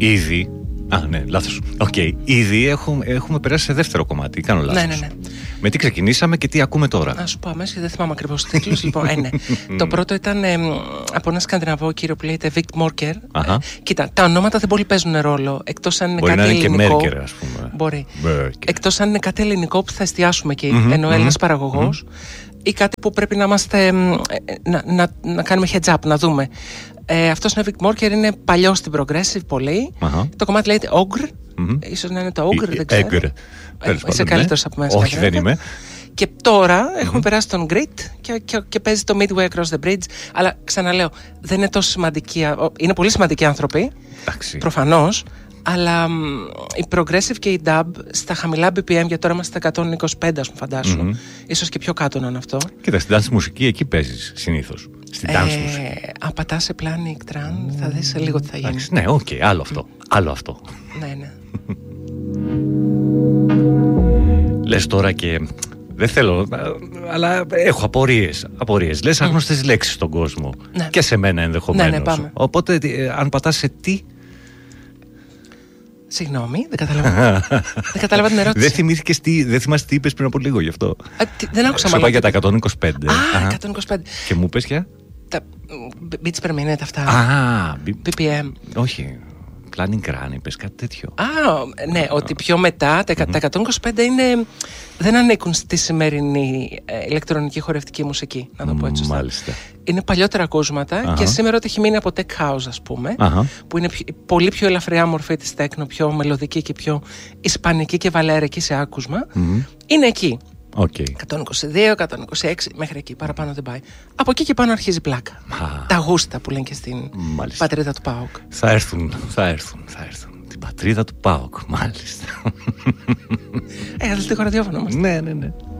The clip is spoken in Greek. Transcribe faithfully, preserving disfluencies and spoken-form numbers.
Ήδη. Α, ναι, λάθος. Οκ. Okay. Ήδη έχουμε, έχουμε περάσει σε δεύτερο κομμάτι. Κάνω λάθος. Ναι, ναι, ναι. Με τι ξεκινήσαμε και τι ακούμε τώρα? Να σου πω αμέσως, δεν θυμάμαι ακριβώς τους τίτλους. Λοιπόν, ε, ναι. Το πρώτο ήταν ε, από ένα σκανδιναβό κύριο που λέγεται Vic Morker. Ε, κοίτα, τα ονόματα δεν πολύ παίζουν ρόλο. Εκτός αν είναι μπορεί κάτι να είναι ελληνικό. Και Μέρκερ, ας πούμε. Μπορεί. Μέρκερ. Εκτός αν είναι κάτι ελληνικό που θα εστιάσουμε εκεί, Mm-hmm, ενώ Έλληνας mm-hmm, παραγωγός. Mm-hmm. Ή κάτι που πρέπει να είμαστε. να, να, να κάνουμε heads up, να δούμε. Ε, αυτός είναι Vic Morker, είναι παλιό στην Progressive πολύ. Uh-huh. Το κομμάτι λέγεται Ogre. Mm-hmm. Ίσως να είναι το Ogre, δεν ξέρω. Ogre. Ε, είσαι καλύτερος από μέσα. Όχι, δεν είμαι. Και τώρα mm-hmm. έχουμε περάσει τον Grit και, και, και παίζει το Midway Across the Bridge. Αλλά ξαναλέω, δεν είναι τόσο σημαντικοί. Είναι πολύ σημαντικοί άνθρωποι. Προφανώς. Αλλά μ, η Progressive και η Dub στα χαμηλά μπι πι εμ, για τώρα είμαστε στα εκατόν είκοσι πέντε, ας πούμε, φαντάσου. Mm-hmm. Ίσως και πιο κάτω να είναι αυτό. Κοίτα, στην dance μουσική εκεί παίζεις συνήθως. Στην dance ε, μουσική. Αν πατάς σε Planic Tran, θα δεις σε λίγο τι θα γίνει. Άξι, ναι, οκ, okay, άλλο αυτό. Άλλο αυτό. Ναι, ναι. Λες τώρα και. Δεν θέλω, αλλά έχω απορίες. απορίες. Λες άγνωστες mm. λέξεις στον κόσμο. Ναι. Και σε μένα ενδεχομένως. Ναι, ναι, πάμε. Οπότε, αν πατάς σε τι. Συγγνώμη, δεν κατάλαβα. δεν κατάλαβα την ερώτηση. Δεν θυμήθηκες τι, δεν θυμάσαι τι είπες πριν από λίγο γι' αυτό. Α, τι, δεν άκουσα μάλλον. Σου είπα για τα εκατόν είκοσι πέντε. Α, εκατόν είκοσι πέντε. Και μου πες για. Τα beats per minute αυτά. Α, μπι πι εμ. Όχι. Planning Run, είπες κάτι τέτοιο. Α, ναι, ότι πιο μετά τα, mm-hmm. τα εκατόν είκοσι πέντε είναι, δεν ανήκουν στη σημερινή ε, ηλεκτρονική χορευτική μουσική, να το πω έτσι σωστά. Μάλιστα. Είναι παλιότερα ακούσματα uh-huh. και σήμερα ότι έχει μείνει από tech house, ας πούμε, uh-huh. που είναι πιο, πολύ πιο ελαφριά μορφή της τέκνο, πιο μελωδική και πιο ισπανική και βαλέρικη σε άκουσμα. Mm-hmm. Είναι εκεί. Okay. εκατόν είκοσι δύο, εκατόν είκοσι έξι, μέχρι εκεί, παραπάνω δεν πάει. Από εκεί και πάνω αρχίζει πλάκα. Ah. Τα γούστα που λένε και στην μάλιστα. Πατρίδα του ΠΑΟΚ. Θα έρθουν, θα έρθουν, θα έρθουν. Την πατρίδα του ΠΑΟΚ, μάλιστα. Ε, αθλητικό ραδιόφωνο μας. Ναι, ναι, ναι.